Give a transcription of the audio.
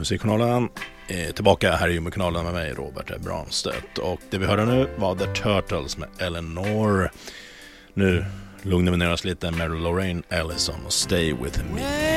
Musikkanalen är tillbaka här i Musikkanalen med mig, Robert Branstedt. Och det vi hörde nu var The Turtles med Eleanor. Nu lugnar vi ner oss lite med Lorraine Ellison och Stay With Me.